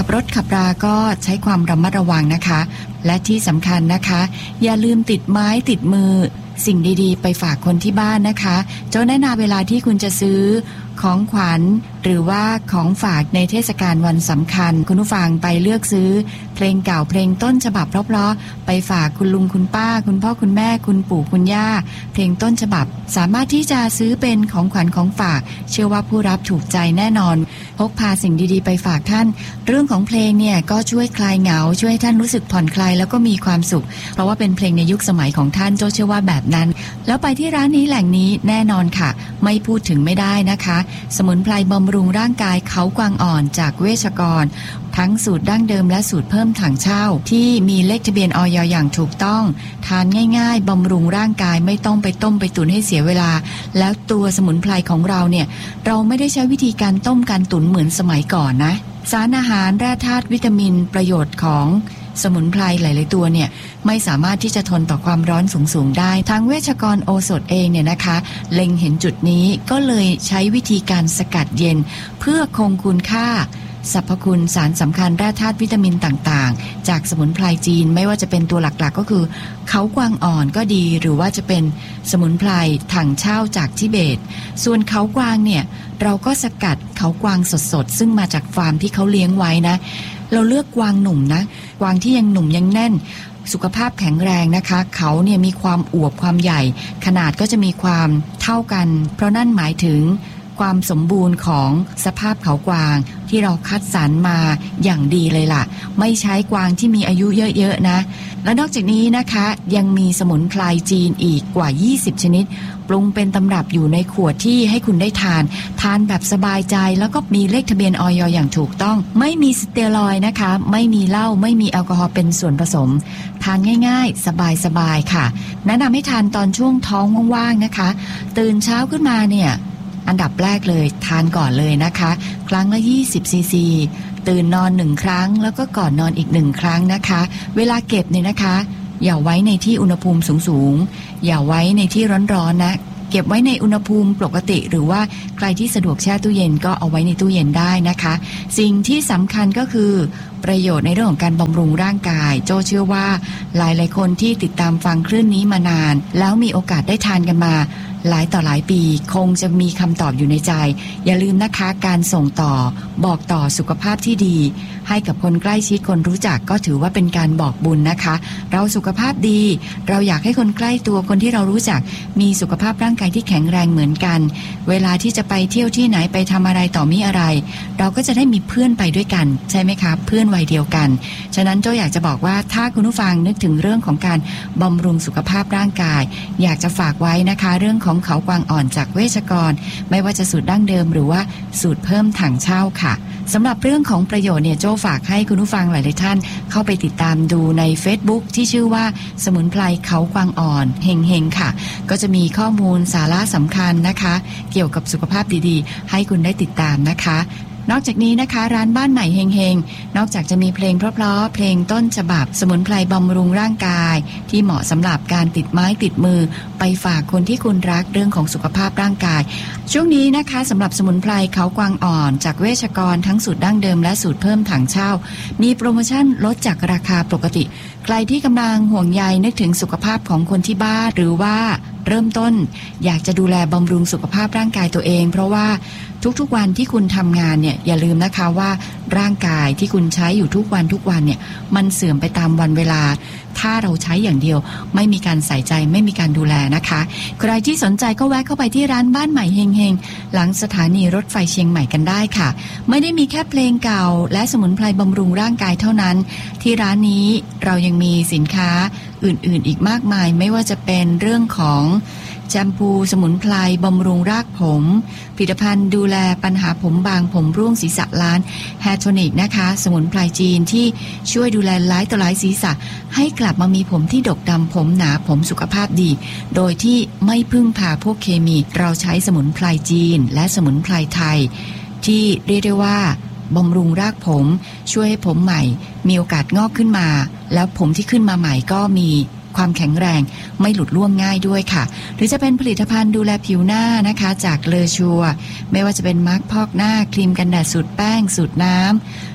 รถขับราก็ใช้ความระมัดระวังนะคะและที่สำคัญนะคะอย่าลืมติดไม้ติดมือสิ่งดีๆไปฝากคนที่บ้านนะคะโจ้แนะนำเวลาที่คุณจะซื้อของขวัญหรือว่าของฝากในเทศกาลวันสำคัญคุณผู้ฟังไปเลือกซื้อเพลงเก่าเพลงต้นฉบับเพราะๆไปฝากคุณลุงคุณป้าคุณพ่อคุณแม่คุณปู่คุณย่าเพลงต้นฉบับสามารถที่จะซื้อเป็นของขวัญของฝากเชื่อว่าผู้รับถูกใจแน่นอนพกพาสิ่งดีๆไปฝากท่านเรื่องของเพลงเนี่ยก็ช่วยคลายเหงาช่วยให้ท่านรู้สึกผ่อนคลายแล้วก็มีความสุขเพราะว่าเป็นเพลงในยุคสมัยของท่านโจ้เชื่อว่าแบบนั้นแล้วไปที่ร้านนี้แหล่งนี้แน่นอนค่ะไม่พูดถึงไม่ได้นะคะสมุนไพรบำรุงร่างกายเขากวางอ่อนจากเวชกรทั้งสูตรดั้งเดิมและสูตรเพิ่มถังเช่าที่มีเลขทะเบียนอย.อย่างถูกต้องทานง่ายๆบำรุงร่างกายไม่ต้องไปต้มไปตุ๋นให้เสียเวลาแล้วตัวสมุนไพรของเราเนี่ยเราไม่ได้ใช้วิธีการต้มการตุ๋นเหมือนสมัยก่อนนะสารอาหารแร่ธาตุวิตามินประโยชน์ของสมุนไพรหลายๆตัวเนี่ยไม่สามารถที่จะทนต่อความร้อนสูงๆได้ทางเวชกรโอสถเองเนี่ยนะคะเล็งเห็นจุดนี้ก็เลยใช้วิธีการสกัดเย็นเพื่อคงคุณค่าสรรพคุณสารสำคัญแร่ธาตุวิตามินต่างๆจากสมุนไพรจีนไม่ว่าจะเป็นตัวหลักๆก็คือเขากวางอ่อนก็ดีหรือว่าจะเป็นสมุนไพรถังเช่าจากทิเบตส่วนเขากวางเนี่ยเราก็สกัดเขากวางสดๆซึ่งมาจากฟาร์มที่เขาเลี้ยงไว้นะเราเลือกกวางหนุ่มนะกวางที่ยังหนุ่มยังแน่นสุขภาพแข็งแรงนะคะเขาเนี่ยมีความอวบความใหญ่ขนาดก็จะมีความเท่ากันเพราะนั่นหมายถึงความสมบูรณ์ของสภาพเขากวางที่เราคัดสรรมาอย่างดีเลยล่ะไม่ใช้กวางที่มีอายุเยอะๆนะและนอกจากนี้นะคะยังมีสมุนไพรจีนอีกกว่า20ชนิดปรุงเป็นตำรับอยู่ในขวดที่ให้คุณได้ทานแบบสบายใจแล้วก็มีเลขทะเบียนอย.อย่างถูกต้องไม่มีสเตียรอยด์นะคะไม่มีเหล้าไม่มีแอลกอฮอล์เป็นส่วนผสมทานง่ายๆสบายๆค่ะแนะนำให้ทานตอนช่วงท้องว่างๆนะคะตื่นเช้าขึ้นมาเนี่ยอันดับแรกเลยทานก่อนเลยนะคะครั้งละ20ซีซีตื่นนอน1ครั้งแล้วก็ก่อนนอนอีก1ครั้งนะคะเวลาเก็บเนี่ยนะคะอย่าไว้ในที่อุณหภูมิสูงๆอย่าไว้ในที่ร้อนๆนะเก็บไว้ในอุณหภูมิปกติหรือว่าใครที่สะดวกแช่ตู้เย็นก็เอาไว้ในตู้เย็นได้นะคะสิ่งที่สำคัญก็คือประโยชน์ในเรื่องของการบำรุงร่างกายโจ้เชื่อว่าหลายๆคนที่ติดตามฟังคลื่นนี้มานานแล้วมีโอกาสได้ทานกันมาหลายต่อหลายปีคงจะมีคำตอบอยู่ในใจอย่าลืมนะคะการส่งต่อบอกต่อสุขภาพที่ดีให้กับคนใกล้ชิดคนรู้จักก็ถือว่าเป็นการบอกบุญนะคะเราสุขภาพดีเราอยากให้คนใกล้ตัวคนที่เรารู้จักมีสุขภาพร่างกายที่แข็งแรงเหมือนกันเวลาที่จะไปเที่ยวที่ไหนไปทำอะไรต่อมีอะไรเราก็จะได้มีเพื่อนไปด้วยกันใช่ไหมคะเพื่อนวัยเดียวกันฉะนั้นโจ้อยากจะบอกว่าถ้าคุณผู้ฟังนึกถึงเรื่องของการบำรุงสุขภาพร่างกายอยากจะฝากไว้นะคะเรื่องของเขากวางอ่อนจากเวชกรไม่ว่าจะสูตรดั้งเดิมหรือว่าสูตรเพิ่มถังเช่าค่ะสำหรับเรื่องของประโยชน์เนี่ยโจ้ฝากให้คุณผู้ฟังหลายๆท่านเข้าไปติดตามดูใน Facebook ที่ชื่อว่าสมุนไพรเขากวางอ่อนเฮงๆค่ะก็จะมีข้อมูลสาระสำคัญนะคะเกี่ยวกับสุขภาพดีๆให้คุณได้ติดตามนะคะนอกจากนี้นะคะร้านบ้านใหม่เฮงๆนอกจากจะมีเพลงเพราะๆเพลงต้นฉบับสมุนไพรบำรุงร่างกายที่เหมาะสำหรับการติดไม้ติดมือไปฝากคนที่คุณรักเรื่องของสุขภาพร่างกายช่วงนี้นะคะสำหรับสมุนไพรเขากวางอ่อนจากเวชกรทั้งสูตรดั้งเดิมและสูตรเพิ่มถังเช่ามีโปรโมชั่นลดจากราคาปกติใครที่กำลังห่วงใยนึกถึงสุขภาพของคนที่บ้านหรือว่าเริ่มต้นอยากจะดูแลบำรุงสุขภาพร่างกายตัวเองเพราะว่าทุกๆวันที่คุณทำงานเนี่ยอย่าลืมนะคะว่าร่างกายที่คุณใช้อยู่ทุกวันเนี่ยมันเสื่อมไปตามวันเวลาถ้าเราใช้อย่างเดียวไม่มีการใส่ใจไม่มีการดูแลนะคะใครที่สนใจก็แวะเข้าไปที่ร้านบ้านใหม่เฮงๆหลังสถานีรถไฟเชียงใหม่กันได้ค่ะไม่ได้มีแค่เพลงเก่าและสมุนไพรบำรุงร่างกายเท่านั้นที่ร้านนี้เรายังมีสินค้าอื่นๆอีกมากมายไม่ว่าจะเป็นเรื่องของแชมพูสมุนไพรบำรุงรากผมผลิตภัณฑ์ดูแลปัญหาผมบางผมร่วงศีรษะล้านแฮร์โทนิกนะคะสมุนไพรจีนที่ช่วยดูแลหลายต่อหลายศีรษะให้กลับมามีผมที่ดกดำผมหนาผมสุขภาพดีโดยที่ไม่พึ่งพาพวกเคมีเราใช้สมุนไพรจีนและสมุนไพรไทยที่เรียกได้ว่าบำรุงรากผมช่วยให้ผมใหม่มีโอกาสงอกขึ้นมาแล้วผมที่ขึ้นมาใหม่ก็มีความแข็งแรงไม่หลุดร่วงง่ายด้วยค่ะหรือจะเป็นผลิตภัณฑ์ดูแลผิวหน้านะคะจากเลอชัวไม่ว่าจะเป็นมาร์คพอกหน้าครีมกันแดดสูตรแป้งสูตรน้ำ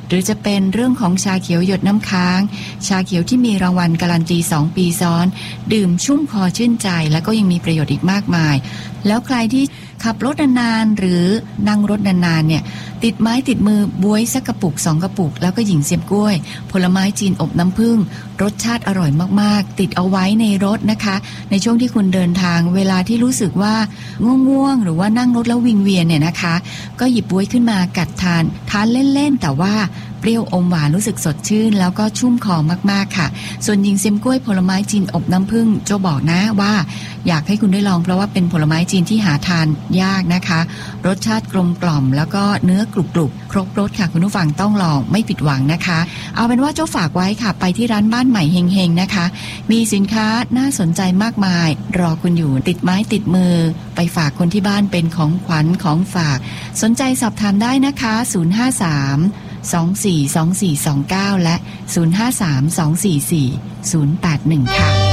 หรือจะเป็นเรื่องของชาเขียวหยดน้ำค้างชาเขียวที่มีรางวัลการันตี2 ปีซ้อนดื่มชุ่มคอชื่นใจแล้วก็ยังมีประโยชน์อีกมากมายแล้วใครที่ขับรถนานๆหรือนั่งรถนานๆเนี่ยติดไม้ติดมือบ๊วยสักกระปุก2 กระปุกแล้วก็หญิงเสียบกล้วยผลไม้จีนอบน้ำผึ้งรสชาติอร่อยมากๆติดเอาไว้ในรถนะคะในช่วงที่คุณเดินทางเวลาที่รู้สึกว่าง่วงๆหรือว่านั่งรถแล้ววิงเวียนเนี่ยนะคะก็หยิบบ๊วยขึ้นมากัดทานเล่นๆแต่ว่าเปรี้ยวอมหวานรู้สึกสดชื่นแล้วก็ชุ่มคอมากๆค่ะส่วนหญิงเซียมกล้วยผลไม้จีนอบน้ำผึ้งโจบอกนะว่าอยากให้คุณได้ลองเพราะว่าเป็นผลไม้จีนที่หาทานยากนะคะรสชาติกลมกล่อมแล้วก็เนื้อกรุบๆครบรสค่ะคุณผู้ฟังต้องลองไม่ผิดหวังนะคะเอาเป็นว่าโจฝากไว้ค่ะไปที่ร้านบ้านใหม่เฮงๆนะคะมีสินค้าน่าสนใจมากมายรอคุณอยู่ติดไม้ติดมือไปฝากคนที่บ้านเป็นของขวัญของฝากสนใจสอบถามได้นะคะ053242429และ053244081ค่ะ